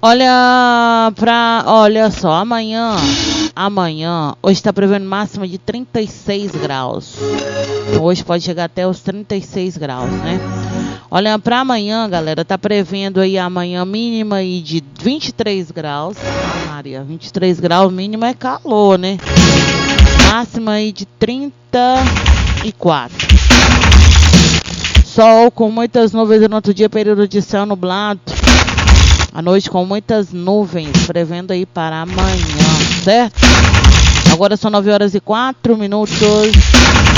Olha só, amanhã, hoje está prevendo máxima de 36 graus. Hoje pode chegar até os 36 graus, né? Olha, para amanhã, galera, tá prevendo aí amanhã mínima aí de 23 graus. Ah, Maria, 23 graus mínima é calor, né? Máxima aí de 34. Sol com muitas nuvens e no outro dia período de céu nublado. À noite com muitas nuvens, prevendo aí para amanhã, certo? Agora são 9 horas e 4 minutos.